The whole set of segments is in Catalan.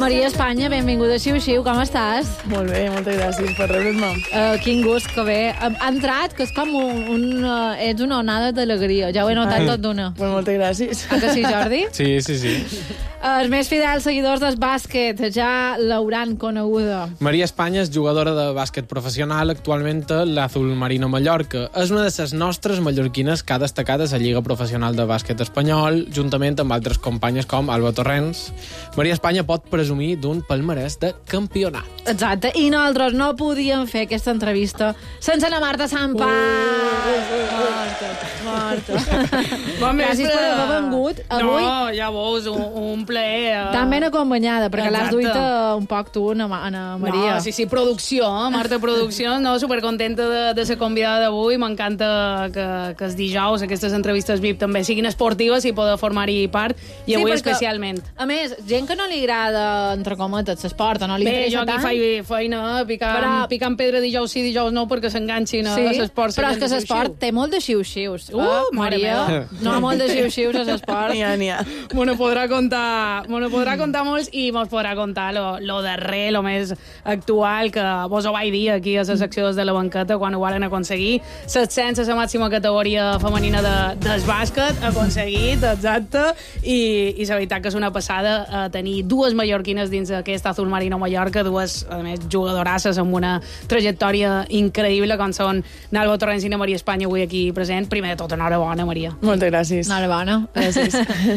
Maria Espanya, benvinguda a Xiu-Xiu, com estàs? Molt bé, moltes gràcies per rebre'm. Quin gust, que bé. Ha entrat, que és com ets una onada d'alegria, ja ho he notat tot d'una. Pues moltes gràcies. Ah, que sí, Jordi? Sí. Els més fidels seguidors del bàsquet ja l'hauran coneguda. Maria Espanya és jugadora de bàsquet professional, actualment a l'Azul Marino Mallorca. És una de les nostres mallorquines que ha destacat a la Lliga Professional de Bàsquet Espanyol, juntament amb altres companyes com Alba Torrents. Maria Espanya pot presumir d'un palmarès de campionat. Exacte, i nosaltres no podíem fer aquesta entrevista sense la Marta Sampa. Morta. Gràcies per haver vengut. Avui... No, ja veus, un plaer. Tan ben acompanyada, perquè l'has Exacte. duit un poc tu, Ana Maria. No, sí, producció, Marta Producció. No, supercontenta de ser convidada d'avui. M'encanta que els dijous aquestes entrevistes VIP també siguin esportives i poder formar-hi part, i avui perquè, especialment. A més, gent que no li agrada, entre cometes, l'esport, no li Bé, interessa jo aquí tant. faig feina picant pedra dijous sí, dijous no, perquè s'enganxin a l'esport. Però és que l'esport té molt de xiu-xius. mare Maria, meva. no, molt de xiu-xius a l'esport. N'hi ha. M'ho podrà contar molts, i mos podrà contar lo darrer, lo més actual, que vos ho vaig dir aquí a la secció de la banqueta quan ho varen aconseguir. L'ascens a la màxima categoria femenina del bàsquet, aconseguit, exacte, i la veritat que és una passada tenir dues mallorquines dins d'aquest Azul Marino Mallorca, dues, a més, jugadorasses amb una trajectòria increïble, com són Alba Torrents i Maria Espanya avui aquí present. Primer de tot, enhorabona, Maria. Moltes gràcies. Enhorabona. Gràcies.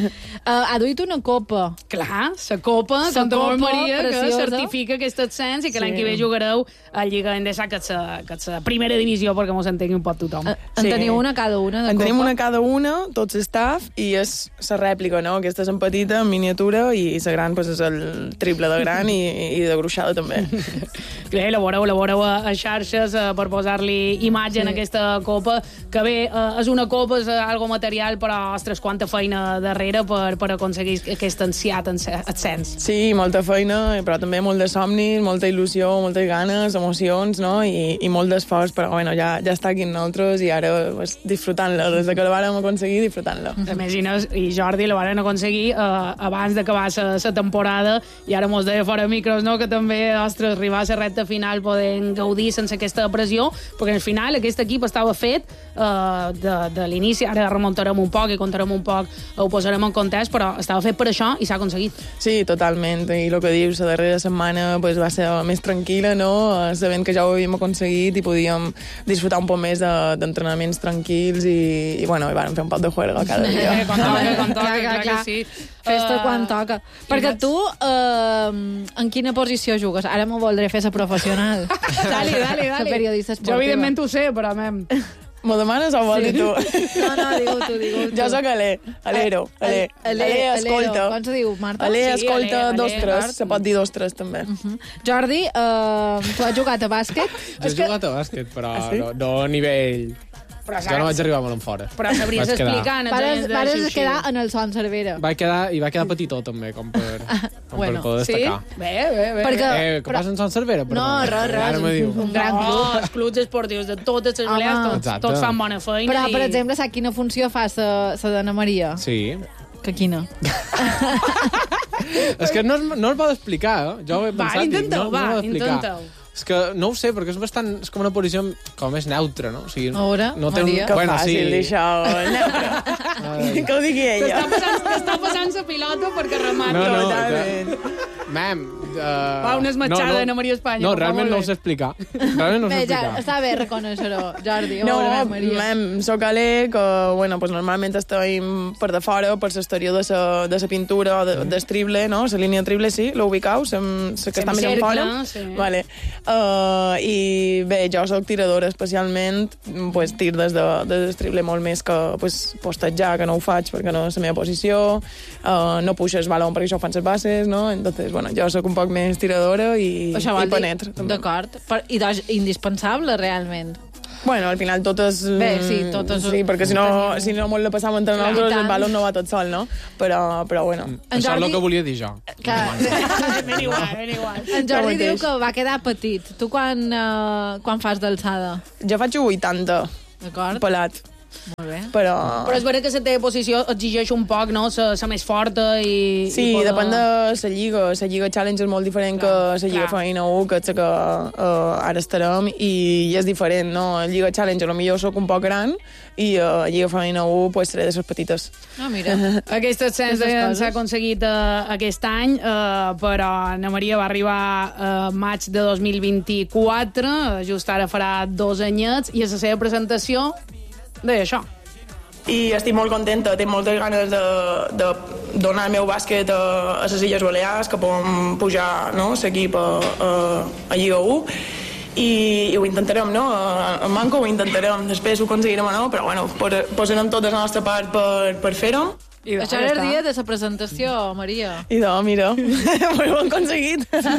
Ha duit una copa. Clar, la copa, com copa Maria, preciosa. que certifica aquest ascens i que Sí. l'any que ve jugareu a Lliga Endesa, que és la primera divisió, perquè mos entengui un poc tothom. En teniu una cada una de En copa? tenim una cada una, tot l'staff, i és la rèplica, no? Aquesta és en petita, en miniatura, i la gran pues, és el triple de gran i de gruixada també. Bé, la veureu a xarxes per posar-li imatge en aquesta copa, que bé, és una copa, és algo material, però, ostres, quanta feina darrere per aconseguir aquest ansiat ascens. Sí, molta feina, però també molt de somnis, molta il·lusió, moltes ganes, emocions, no? I molt d'esforç, però bueno, ja està aquí amb nosaltres i ara pues, disfrutant-la, des de que la vàrem aconseguir, disfrutant-la. A més, Inés i Jordi la van aconseguir abans d'acabar la temporada, i ara mos deia fora micros, no?, que també, ostres, arribar a la recta final podem gaudir sense aquesta pressió, perquè al final aquest equip estava fet de l'inici. Ara remuntarem un poc i contarem un poc, ho posarem en context, però estava fet per això i s'ha aconseguit. Sí, totalment, i el que dius, la darrera setmana pues, va ser més tranquil·la, no?, sabent que ja ho havíem aconseguit i podíem disfrutar un poc més d'entrenaments tranquils i bueno, i vam fer un poc de juerga cada dia. Quan toca, clar que sí. Festa quan toca. Perquè tu, en quina posició jugues? Ara m'ho voldré fer la professional. Dale. La periodista esportiva. Jo evidentment ho sé, però M'ho demanes o vol dir tu? No, digue-ho tu. Jo sóc Alero. Ale, escolta. Com se diu, Marta? Ale, Sí, escolta, Ale, 2-3. Se pot dir 2-3, també. Jordi, tu has jugat a bàsquet? Jo he jugat a bàsquet, però sí? no a nivell... Però Jo no vaig arribar molt en fora. Però sabries Vaig quedar. explicar en els Vares quedar en el Son Cervera. Vaig quedar petitó, també, com per Bueno, poder Sí? destacar. Bé. Perquè... Que passa en Sant Cervera? No, res. Ara me diu. Un gran club. No, els clubs esportius de totes les Home. balears, Exacte. tots fan bona feina. Però, per exemple, saps quina funció fa la d'Anna Maria? Sí. Que quina? És que no es pot explicar, eh? Jo ho he pensat. Intenta-ho, no ho he d'explicar. intenta-ho. És que no ho sé, perquè és bastant... És com una posició com més neutra, no? O sigui, A veure, no té Maria. Que fàcil, això. Que ho digui ella. T'està passant la pilota perquè remata. No, Totalment. Mem... Va, una esmatxada d'Anna Maria Espanya. No, ho fa realment molt no bé. ho sé explicar. Realment no ho sé Bé, ja explicar. està bé reconèixer-ho, Jordi. A No, veure, Maria. soc Ale, que bueno, pues normalment estem per de fora, per l'exterior de la pintura, del triple, no? La línia triple, sí, l'ubicau, la que està més en fora. Sí. Vale. I bé, jo soc tiradora especialment, pues, tir des del triple molt més que pues, postejar, que no ho faig perquè no és la meva posició, no puixo el baló perquè això ho fan les bases, no? Entonces, bueno, jo soc un poc més tiradora i penetro. també. D'acord. I doncs, indispensable, realment. Bueno, al final totes... Bé, sí, totes Sí, perquè si no molt la passam entre Clar, nosaltres, i tant. el baló no va tot sol, no? Però bueno. Això és el que volia dir jo. Clar. Ben igual. En Jordi mateix. diu que va quedar petit. Tu quan fas d'alçada? Jo faig 80, D'acord? pelat. Molt bé. Però és vera que la teva posició exigeix un poc, no?, la més forta i... Sí, i depèn de la Lliga. La Lliga Challenge és molt diferent que la Lliga Femenina 1, que és la que ara estarem, i és diferent, no? La Lliga Challenge potser soc un poc gran i a Lliga Femenina 1 pues, seré de les petites. No, mira. Aquest ascens s'ha aconseguit aquest any, però Anna Maria va arribar a maig de 2024, just ara farà 2 anyets, i a la seva presentació deia això. I estic molt contenta, tinc moltes ganes de donar el meu bàsquet a les Illes Balears, que podem pujar, no?, l'equip a Lliga 1, i ho intentarem, no? En Manco ho intentarem, després ho aconseguirem o no, però bueno, posarem tota la nostra part per fer-ho. Això era el dia de la presentació, Maria. I mira, ho hem aconseguit.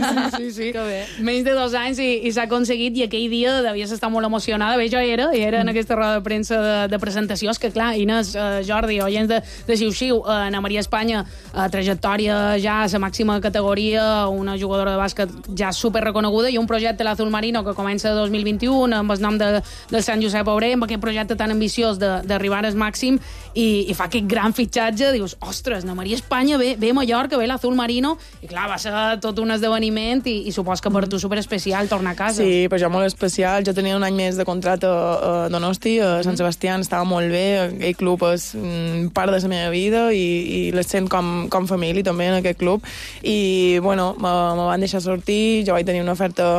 Sí. Que bé. Menys de 2 anys i s'ha aconseguit, i aquell dia devies estar molt emocionada. Bé, jo era en aquesta roda de premsa de presentació. És que, clar, Inés, Jordi, oients de Xiu-Xiu, Anna Maria Espanya, trajectòria ja a la màxima categoria, una jugadora de bàsquet ja super reconeguda, i un projecte l'Azul Marino que comença 2021 amb el nom del Sant Josep Obrer, amb aquest projecte tan ambiciós d'arribar al màxim, i fa aquest gran fitxatge. Dius, ostres, Anna Maria Espanya ve a Mallorca, ve l'Azul Marino, i clar, va ser tot un esdeveniment, i supos que per tu superespecial tornar a casa. Sí, per jo molt especial. Jo tenia un any més de contracte a Donosti, a Sant Sebastià, estava molt bé. Aquell club és part de la meva vida i les sent com família també en aquest club. I, bueno, me van deixar sortir, jo vaig tenir una oferta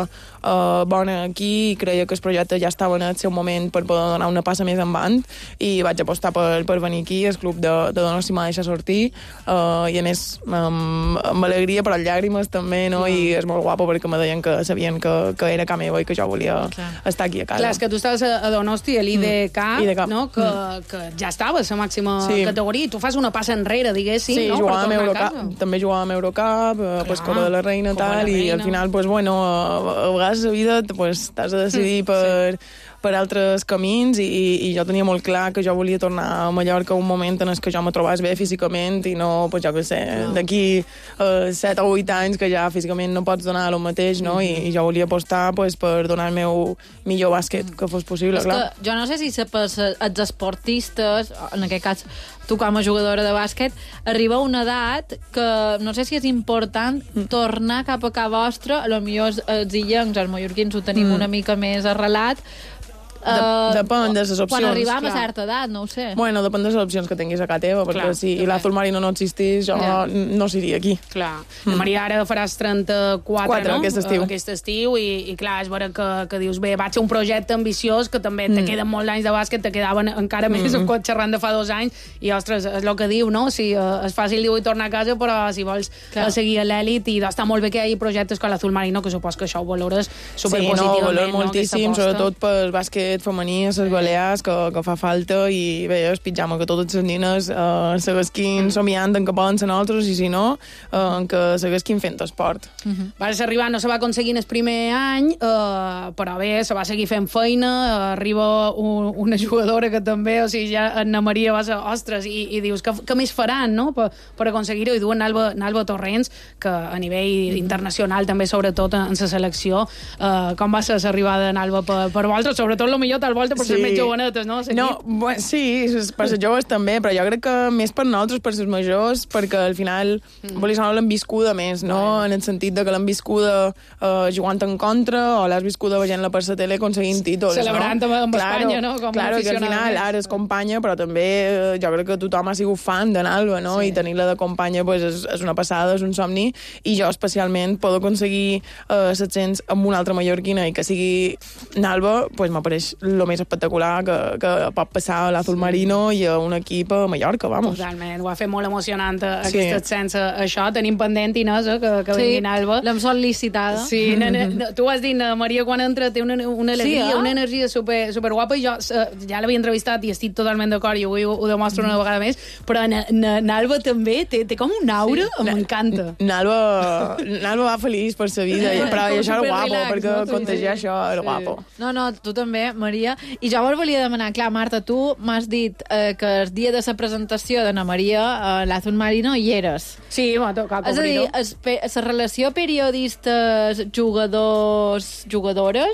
bona aquí, i creia que el projecte ja estava en el seu moment per poder donar una passa més endavant, i vaig apostar per venir aquí. El club de Donosti m'ha deixat sortir, i a més amb alegria, però llàgrimes també, no? I és molt guapo perquè me deien que sabien que era casa meva i que jo volia estar aquí a casa. Clar, és que tu estaves a Donosti, a l'IDK, no? Que ja estaves a màxima categoria, i tu fas una passa enrere, diguéssim, sí, no? Jugàvem a Eurocup, també jugàvem a Eurocup, pues, Copa de la Reina, tal, i al final, pues, bueno, a vegades a la vida pues, t'has de decidir per altres camins, i jo tenia molt clar que jo volia tornar a Mallorca un moment en què jo me trobés bé físicament, i no, pues, jo què sé, d'aquí 7 o 8 anys que ja físicament no pots donar el mateix, no? I jo volia apostar pues, per donar el meu millor bàsquet que fos possible, clar. Que jo no sé si els esportistes, en aquest cas tu com a jugadora de bàsquet, arriba a una edat que no sé si és important tornar cap a casa vostra, a lo millor els illencs, els mallorquins ho tenim una mica més arrelat, Depèn de les opcions. Quan arribam a certa edat, no ho sé. Bueno, depèn de les opcions que tinguis a casa teva, perquè si l'Azul Marino no existís, jo no seria aquí. Clar. Maria, ara faràs 34, no? Aquest estiu. I clar, és vera que dius, bé, vaig ser un projecte ambiciós, que també te queden molts anys de bàsquet, te quedaven encara més xerrant de fa 2 anys, i, ostres, és el que diu, no? Si és fàcil dir tornar a casa, però si vols seguir a l'èlit, i està molt bé que hi hagi projectes com l'Azul Marino, que supos que això ho valores superpositivament. Sí, no, valoro moltíssim, sobretot pel bàsquet femení a les Balears, que fa falta, i bé, es pitjama que totes les nines seguesquin somiant en que poden ser nosaltres, i si no, que seguesquin fent esport. Vas arribar, no se va aconseguir en el primer any, però bé, se va seguir fent feina, arriba una jugadora que també, o sigui, ja Anna Maria va ser, ostres, i dius, què més faran, no?, per aconseguir-ho, i duen Alba Torrents, que a nivell internacional també, sobretot en la selecció, com va ser l'arribada d'Alba per vosaltres, sobretot el millor tal volta per ser més jovenetes, no? No, bueno, sí, per ser joves també, però jo crec que més per nosaltres, per ser majors, perquè al final l'han viscuda més, no? En el sentit de que l'han viscuda jugant en contra, o l'has viscuda veient-la per la tele aconseguint títols, celebrant amb Espanya, no? Claro, que al final ara és companya, però també jo crec que tothom ha sigut fan de Nalba, no? I tenir-la de companya pues, és una passada, és un somni, i jo especialment puc aconseguir 700 amb una altra mallorquina i que sigui Nalba, pues m'apareix el més espectacular que pot passar a l'Azul Marino i a un equip a Mallorca, vamos. Totalment, ho ha fet molt emocionant aquest ascens a això. Tenim pendent, Inés, que vingui Nalba. L'hem sol·licitada. Sí, tu has dit, Maria, quan entra té una alegria, una energia superguapa, i jo ja l'havia entrevistat i estic totalment d'acord, i avui ho demostro una vegada més, però Nalba també té com un aura, m'encanta. Nalba va feliç per sa vida, però això era guapo, perquè contagiar això era guapo. No, tu també, Maria. I jo vos volia demanar, clar, Marta, tu m'has dit que el dia de la presentació d'Anna Maria a l'Azul Marino hi eres. Sí, cal cobrir-ho. És a dir, la relació periodistes-jugadors-jugadores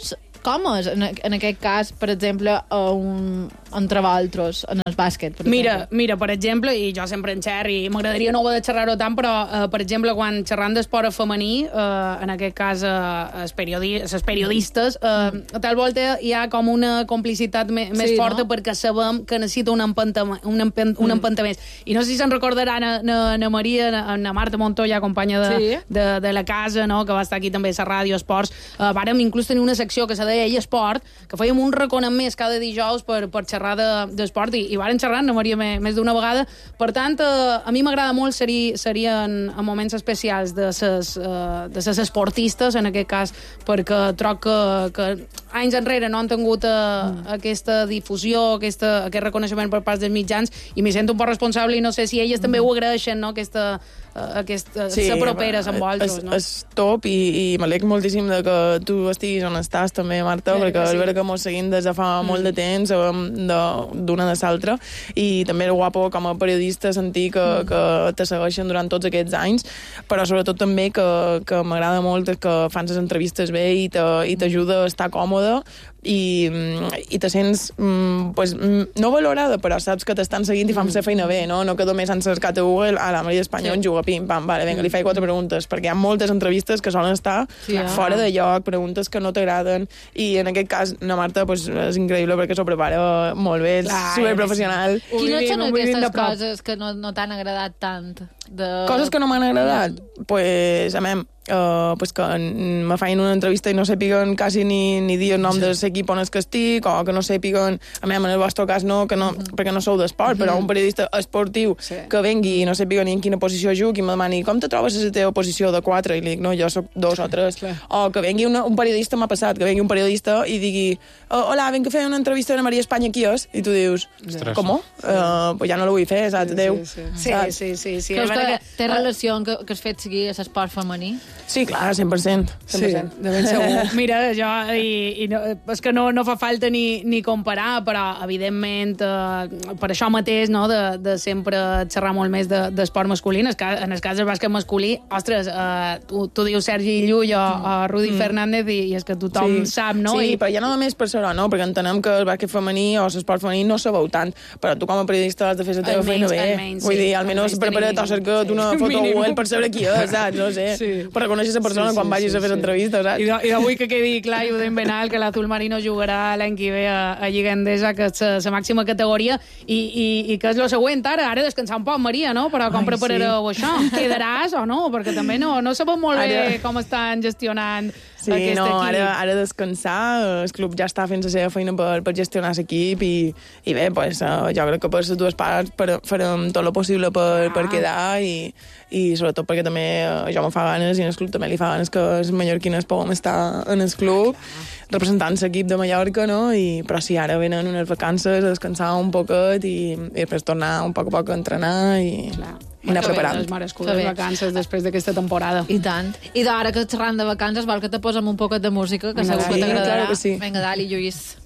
com és, en aquest cas, per exemple, entre vosaltres, en el bàsquet? Per Mira, per exemple, i jo sempre en xerro, i m'agradaria no haver de xerrar-ho tant, però, per exemple, quan xerrant d'esport femení, en aquest cas, les periodistes, tal volta hi ha com una complicitat més forta, perquè sabem que necessita un empenta més. I no sé si se'n recordaran na Maria, na Marta Montoya, companya de la casa, no?, que va estar aquí també a la ràdio Esports. Vàrem inclús tenir una secció que se deia Esport, que fèiem un reconament més cada dijous per xerrar d'esport, i vàrem xerrar, na Maria, més d'una vegada. Per tant, a mi m'agrada molt serien en moments especials de ses esportistes, en aquest cas, perquè troc que anys enrere no han tingut aquesta difusió, aquest reconeixement per part dels mitjans, i m'hi sento un poc responsable, i no sé si elles també ho agraeixen, no?, ser properes amb vosaltres, no? És top, i m'alegro moltíssim de que tu estiguis on estàs també, Marta, perquè és veritat que mos seguim des de fa molt de temps, d'una de l'altra, i també és guapo com a periodista sentir que te segueixen durant tots aquests anys, però sobretot també que m'agrada molt que fan les entrevistes bé i t'ajuda a estar còmode, i te sents no valorada, però saps que t'estan seguint i fan la feina bé, no que només han cercat a Google, a la Maria Espanyol juga pim, pam, vale, vinga, li faig 4 preguntes, perquè hi ha moltes entrevistes que solen estar fora de lloc, preguntes que no t'agraden, i en aquest cas la Marta és increïble perquè s'ho prepara molt bé, és superprofessional. Quines són aquestes coses que no t'han agradat tant? Coses que no m'han agradat? Pues, que me feien una entrevista i no sàpiguen quasi ni dir el nom de l'equip on és que estic, o que no sàpiguen, en el vostre cas no, perquè no sou d'esport, però un periodista esportiu que vengui i no sàpiga ni en quina posició juc, i me demani com te trobes a la teva posició de 4, i li dic, no, jo soc 2 o 3. O que vengui un periodista, m'ha passat, que vengui un periodista i digui, hola, vinc a fer una entrevista a la Maria Espanya, qui és? I tu dius, com? Pues ja no la vull fer, saps? Adéu. Sí. Creus que té relació amb que has fet seguir l'esport femení? Sí, clar, 100%. Sí, de ben segur. Mira, jo, és que no fa falta ni comparar, però, evidentment, per això mateix, no?, de sempre xerrar molt més d'esport masculí. En el cas del bàsquet masculí, ostres, tu dius Sergi Llull o Rudi Fernández, i és que tothom sap, no? Sí, però ja no només per això, no? Perquè entenem que el bàsquet femení o l'esport femení no sabeu tant, però tu com a periodista has de fer la teva feina bé. Vull dir, almenys prepara't o cerca't una foto a Google per saber qui és, saps? No sé, per reconèixer la persona quan vagis a fer entrevistes, saps? I avui que quedi clar, i ho deim ben alt, que l'Azul Marino jugarà l'any que ve a Lliga Endesa, que és la màxima categoria, i que és el següent, ara descansar un poc, Maria, no? Però com preparareu això? Quedaràs o no? Perquè també no sabem molt bé com estan gestionant aquest equip. Ara descansar, el club ja està fent la seva feina per gestionar l'equip, i bé, jo crec que per les dues parts farem tot el possible per quedar, i sobretot perquè també jo me fa ganes, i en el club també li fa ganes que els mallorquines puguem estar en el club representant l'equip de Mallorca, no? Però sí, ara venen unes vacances a descansar un poquet i després tornar un poc a entrenar i anar preparant. Les merescudes vacances després d'aquesta temporada. I tant. I d'ara que xerrant de vacances, val que te posem un poquet de música, que segur que t'agradarà. Claro que sí. Vinga, dali, Lluís.